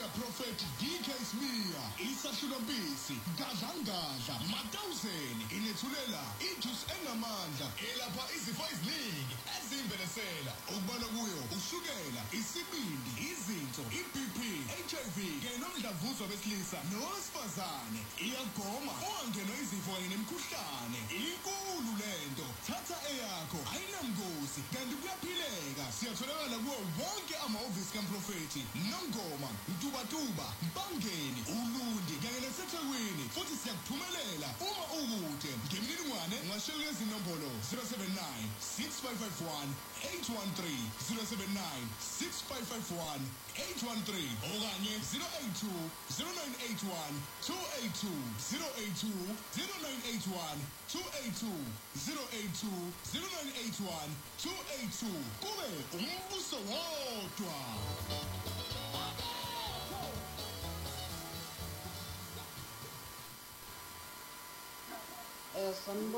Prophet DK Smear, Isa Shunampisi, Gadlangadla, Matawuseni, inethulela ijuice enamandla elapha izifo eziningi ezimbenesela okubala kuyo ushukela, isibindi, izinso, iBP, HIV kanye nomdlavuza besilisa nowesifazane. Iyagoma ungangenwa izifo kanye nemikhuhlane. Inkulu lento, thatha eyakho, ayinamgozi kanti kuyaphileka. Siyatholakala kuwo wonke amahhovisi kaMprofethi Nongoma, Mtubatuba, Bangeni, Ulundi kanye naseThekwini. Futhi siyakuphumelela uma ukude. Ngemininingwane ungashayela izinombolo 079 6551 813 079 6551 813 okanye 082 0981 282 082 0981 282 082 0981 282 kube umbuso wodwa. Sanibona.